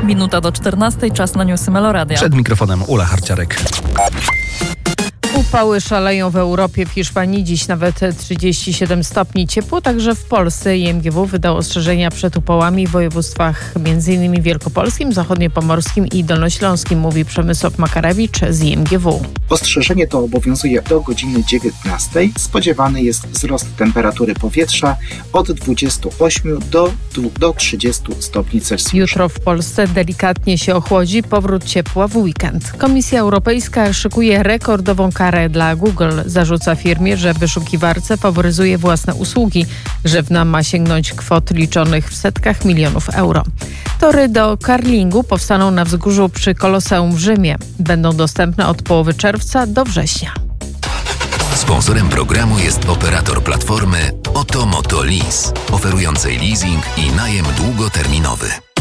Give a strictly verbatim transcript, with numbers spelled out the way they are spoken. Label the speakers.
Speaker 1: Minuta do czternastej, czas na newsy Meloradia.
Speaker 2: Przed mikrofonem Ula Harciarek.
Speaker 3: Upały szaleją w Europie. W Hiszpanii dziś nawet trzydzieści siedem stopni ciepło, także w Polsce. I M G W wydał ostrzeżenia przed upałami w województwach m.in. wielkopolskim, zachodniopomorskim i dolnośląskim, mówi Przemysław Makarewicz z I M G W.
Speaker 4: Ostrzeżenie to obowiązuje do godziny dziewiętnastej. Spodziewany jest wzrost temperatury powietrza od dwudziestu ośmiu do, do trzydziestu stopni Celsjusza.
Speaker 3: Jutro w Polsce delikatnie się ochłodzi, powrót ciepła w weekend. Komisja Europejska szykuje rekordową karę dla Google. Zarzuca firmie, że wyszukiwarce faworyzuje własne usługi. Grzywna ma sięgnąć kwot liczonych w setkach milionów euro. Tory do curlingu powstaną na wzgórzu przy Koloseum w Rzymie. Będą dostępne od połowy czerwca do września.
Speaker 5: Sponsorem programu jest operator platformy Oto Moto Lease, oferującej leasing i najem długoterminowy.